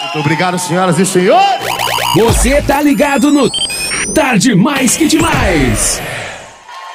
Muito obrigado, senhoras e senhores. Você tá ligado no Tarde Mais que Demais.